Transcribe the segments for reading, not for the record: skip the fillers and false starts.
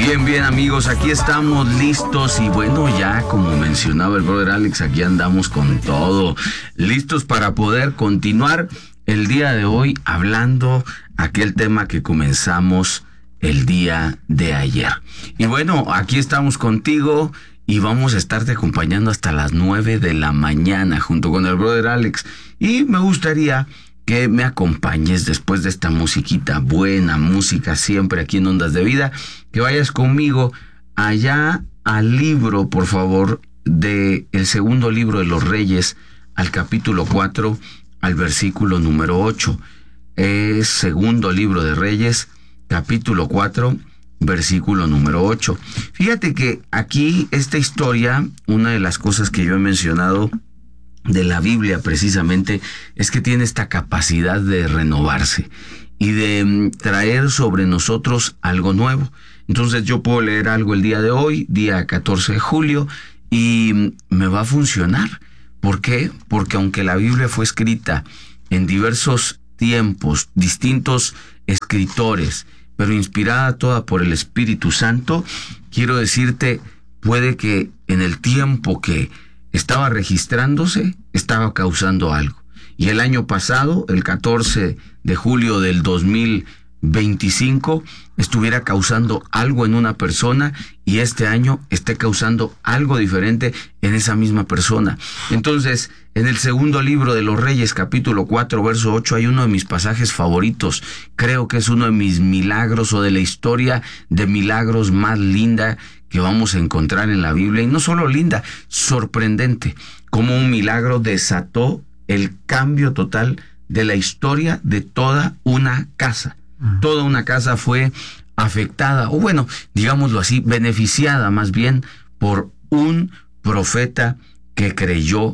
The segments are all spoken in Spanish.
Bien, bien amigos, aquí estamos listos y bueno, ya como mencionaba el brother Alex, aquí andamos con todo, listos para poder continuar el día de hoy hablando aquel tema que comenzamos el día de ayer. Y bueno, aquí estamos contigo y vamos a estarte acompañando hasta las 9 de la mañana junto con el brother Alex. Y me gustaría que me acompañes después de esta musiquita, buena música siempre aquí en Ondas de Vida, que vayas conmigo allá al libro, por favor, de el segundo libro de los Reyes, al capítulo 4, al versículo número 8. Es segundo libro de Reyes, capítulo 4, versículo número 8. Fíjate que aquí esta historia, una de las cosas que yo he mencionado de la Biblia precisamente es que tiene esta capacidad de renovarse y de traer sobre nosotros algo nuevo. Entonces yo puedo leer algo el día de hoy, día 14 de julio, y me va a funcionar. ¿Por qué? Porque aunque la Biblia fue escrita en diversos tiempos, distintos escritores, pero inspirada toda por el Espíritu Santo, quiero decirte, puede que en el tiempo que estaba registrándose, estaba causando algo. Y el año pasado, el 14 de julio del 2025, estuviera causando algo en una persona y este año esté causando algo diferente en esa misma persona. Entonces, en el segundo libro de los Reyes, capítulo 4, verso 8, hay uno de mis pasajes favoritos. Creo que es uno de mis milagros o de la historia de milagros más linda que vamos a encontrar en la Biblia, y no solo linda, sorprendente, como un milagro desató el cambio total de la historia de toda una casa. Toda una casa fue afectada, o bueno, digámoslo así, beneficiada más bien por un profeta que creyó,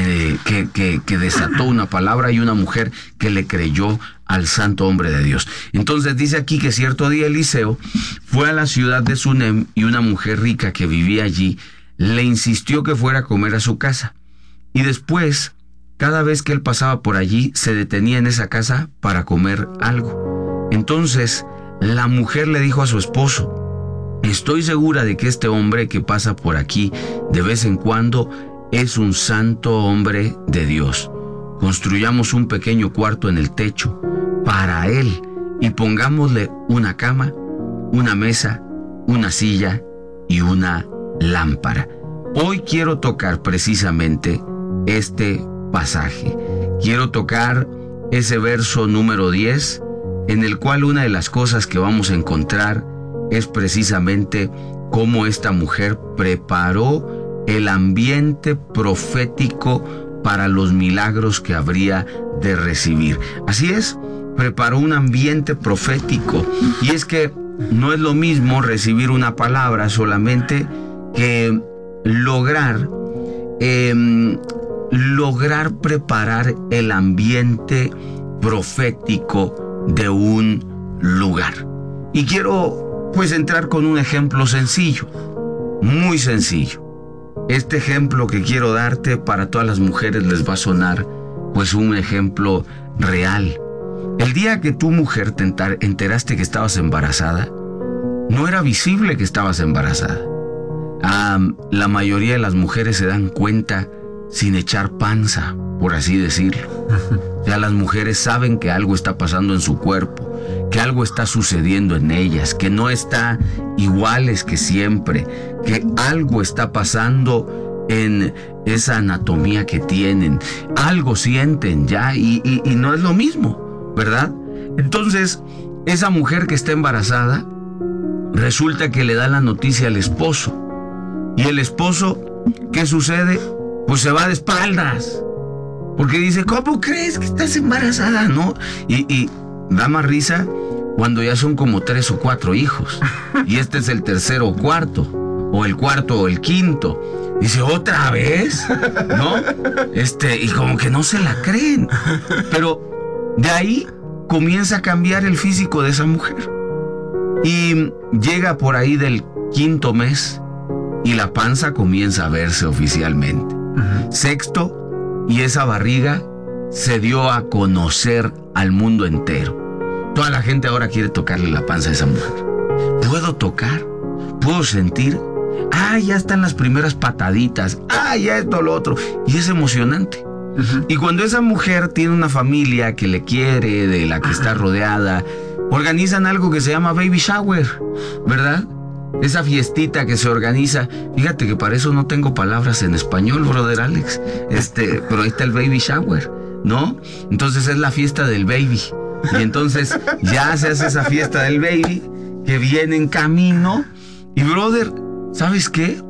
que desató una palabra, y una mujer que le creyó al santo hombre de Dios. Entonces dice aquí que cierto día Eliseo fue a la ciudad de Sunem y una mujer rica que vivía allí le insistió que fuera a comer a su casa. Y después, cada vez que él pasaba por allí, se detenía en esa casa para comer algo. Entonces la mujer le dijo a su esposo: estoy segura de que este hombre que pasa por aquí de vez en cuando es un santo hombre de Dios. Construyamos un pequeño cuarto en el techo para él y pongámosle una cama, una mesa, una silla y una lámpara. Hoy quiero tocar precisamente este pasaje. Quiero tocar ese verso número 10, en el cual una de las cosas que vamos a encontrar es precisamente cómo esta mujer preparó el ambiente profético para los milagros que habría de recibir. Así es, preparó un ambiente profético. Y es que no es lo mismo recibir una palabra solamente que lograr preparar el ambiente profético de un lugar. Y quiero pues entrar con un ejemplo sencillo, muy sencillo. Este ejemplo que quiero darte para todas las mujeres les va a sonar pues un ejemplo real. El día que tu mujer te enteraste que estabas embarazada, no era visible que estabas embarazada. La mayoría de las mujeres se dan cuenta sin echar panza, por así decirlo. O sea, las mujeres saben que algo está pasando en su cuerpo, que algo está sucediendo en ellas, que no está iguales que siempre, que algo está pasando en esa anatomía que tienen. Algo sienten ya y no es lo mismo, ¿verdad? Entonces, esa mujer que está embarazada, resulta que le da la noticia al esposo. Y el esposo, ¿qué sucede? Pues se va de espaldas. Porque dice, ¿cómo crees que estás embarazada? ¿No? Y da más risa cuando ya son como 3 o 4 hijos. Y este es el tercero o cuarto. O el cuarto o el quinto. Dice, ¿otra vez? ¿No? Y como que no se la creen. Pero de ahí comienza a cambiar el físico de esa mujer. Y llega por ahí del 5.º mes y la panza comienza a verse oficialmente. 6.º, y esa barriga se dio a conocer al mundo entero. Toda la gente ahora quiere tocarle la panza a esa mujer. ¿Puedo tocar? puedo sentir, ya están las primeras pataditas, ya esto, lo otro, y es emocionante. Y cuando esa mujer tiene una familia que le quiere, de la que está rodeada, organizan algo que se llama baby shower, ¿verdad? Esa fiestita que se organiza. Fíjate que para eso no tengo palabras en español, brother Alex. Pero ahí está el baby shower, ¿no? Entonces es la fiesta del baby. Y entonces ya se hace esa fiesta del baby, que viene en camino. Y brother, ¿sabes qué?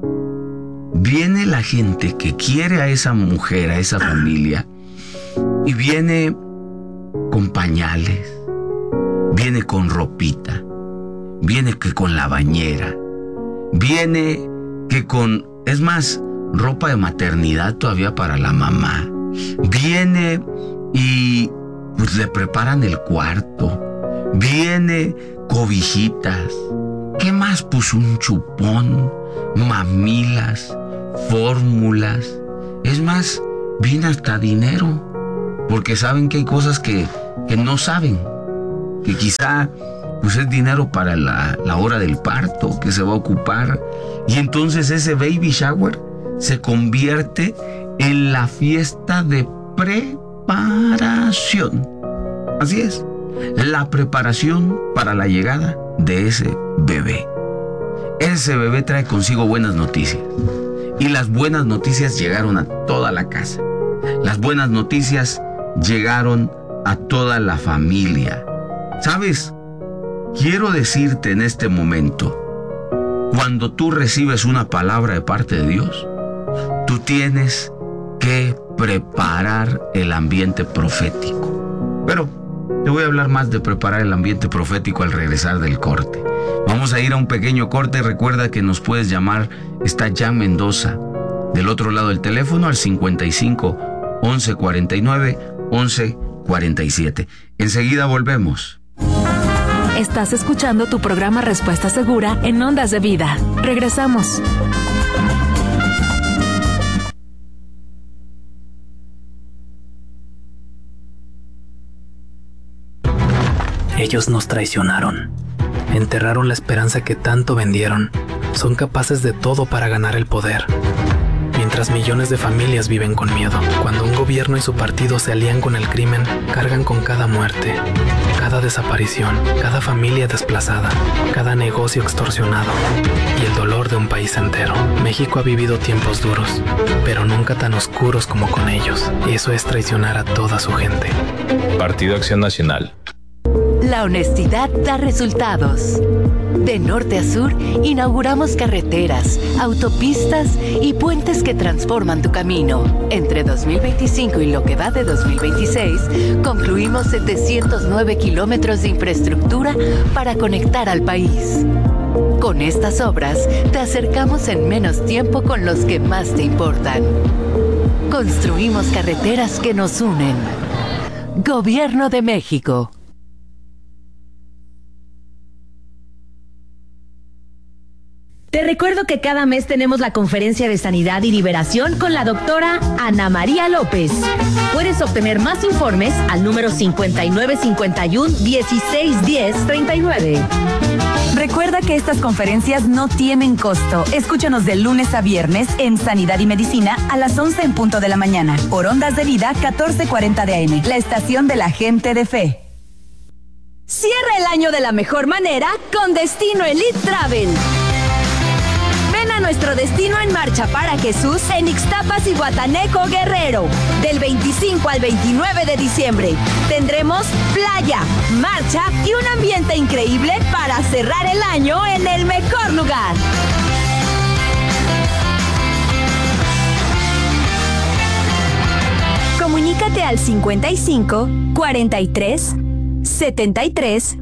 Viene la gente que quiere a esa mujer, a esa familia, y viene con pañales, viene con ropita, viene que con la bañera, viene que con, es más, ropa de maternidad todavía para la mamá. Viene y pues le preparan el cuarto, viene cobijitas. ¿Qué más? Pues un chupón, mamilas, fórmulas. Es más, viene hasta dinero, porque saben que hay cosas que no saben, que quizá pues es dinero para la hora del parto que se va a ocupar. Y entonces ese baby shower se convierte en la fiesta de preparación. Así es, la preparación para la llegada de ese bebé. Ese bebé trae consigo buenas noticias. Y las buenas noticias llegaron a toda la casa. Las buenas noticias llegaron a toda la familia. ¿Sabes? Quiero decirte en este momento, cuando tú recibes una palabra de parte de Dios, tú tienes que preparar el ambiente profético. Pero te voy a hablar más de preparar el ambiente profético al regresar del corte. Vamos a ir a un pequeño corte. Recuerda que nos puedes llamar. Está Jan Mendoza del otro lado del teléfono al 55 11 49 11 47. Enseguida volvemos. Estás escuchando tu programa Respuesta Segura en Ondas de Vida. Regresamos. Ellos nos traicionaron. Enterraron la esperanza que tanto vendieron. Son capaces de todo para ganar el poder. Mientras millones de familias viven con miedo. Cuando un gobierno y su partido se alían con el crimen, cargan con cada muerte, cada desaparición, cada familia desplazada, cada negocio extorsionado y el dolor de un país entero. México ha vivido tiempos duros, pero nunca tan oscuros como con ellos. Eso es traicionar a toda su gente. Partido Acción Nacional. La honestidad da resultados. De norte a sur, inauguramos carreteras, autopistas y puentes que transforman tu camino. Entre 2025 y lo que va de 2026, concluimos 709 kilómetros de infraestructura para conectar al país. Con estas obras, te acercamos en menos tiempo con los que más te importan. Construimos carreteras que nos unen. Gobierno de México. Te recuerdo que cada mes tenemos la conferencia de sanidad y liberación con la doctora Ana María López. Puedes obtener más informes al número 5951-1610-39. Recuerda que estas conferencias no tienen costo. Escúchanos de lunes a viernes en Sanidad y Medicina a las 11 en punto de la mañana. Por Ondas de Vida 1440 de AM, la estación de la gente de fe. Cierra el año de la mejor manera con Destino Elite Travel. Ven a nuestro Destino en Marcha para Jesús en Ixtapas y Guataneco, Guerrero. Del 25 al 29 de diciembre. Tendremos playa, marcha y un ambiente increíble para cerrar el año en el mejor lugar. Comunícate al 55 43 73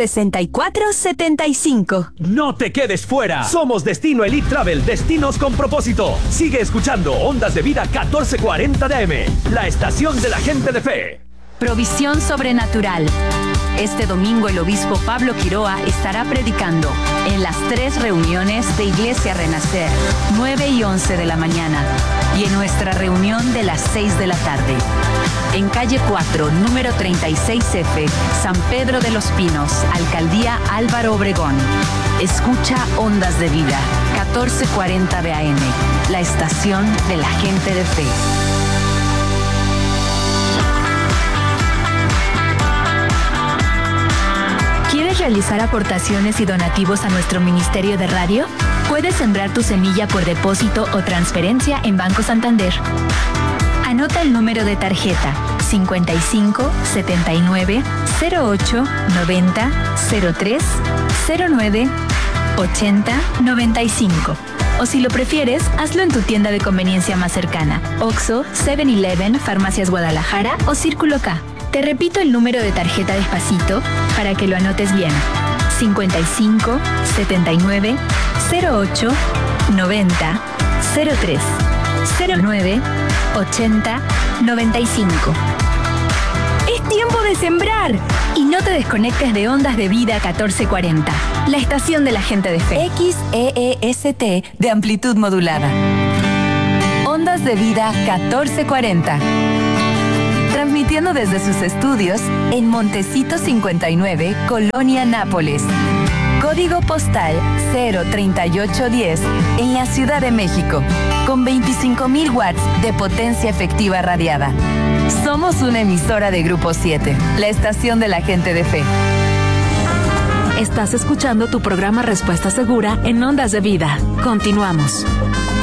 6475. No te quedes fuera. Somos Destino Elite Travel, destinos con propósito. Sigue escuchando Ondas de Vida 1440 de AM, la estación de la gente de fe. Provisión sobrenatural. Este domingo el obispo Pablo Quiroa estará predicando en las 3 reuniones de Iglesia Renacer, 9 y 11 de la mañana. y en nuestra reunión de las 6 de la tarde. En calle 4, número 36F, San Pedro de los Pinos, Alcaldía Álvaro Obregón. Escucha Ondas de Vida, 1440 de AM, la estación de la gente de fe. ¿Quieres realizar aportaciones y donativos a nuestro Ministerio de Radio? Puedes sembrar tu semilla por depósito o transferencia en Banco Santander. Anota el número de tarjeta 55 79 08 90 03 09 80 95. O si lo prefieres, hazlo en tu tienda de conveniencia más cercana: Oxxo, 7-Eleven, Farmacias Guadalajara o Círculo K. Te repito el número de tarjeta despacito para que lo anotes bien: 55 79 08 90 03 09 80 95. ¡Es tiempo de sembrar! Y no te desconectes de Ondas de Vida 1440, la estación de la gente de fe. XEEST de amplitud modulada. Ondas de Vida 1440. Transmitiendo desde sus estudios en Montecito 59, Colonia Nápoles. Código postal 03810 en la Ciudad de México, con 25,000 watts de potencia efectiva radiada. Somos una emisora de Grupo 7, la estación de la gente de fe. Estás escuchando tu programa Respuesta Segura en Ondas de Vida. Continuamos.